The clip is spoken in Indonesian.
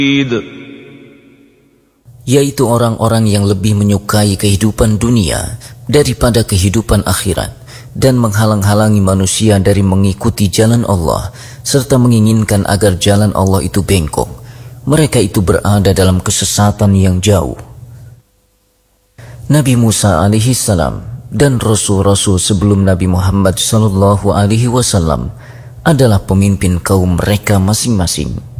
yaitu orang-orang yang lebih menyukai kehidupan dunia daripada kehidupan akhirat, dan menghalang-halangi manusia dari mengikuti jalan Allah, serta menginginkan agar jalan Allah itu bengkok. Mereka itu berada dalam kesesatan yang jauh. Nabi Musa alaihi salam dan rasul-rasul sebelum Nabi Muhammad sallallahu alaihi wasallam adalah pemimpin kaum mereka masing-masing.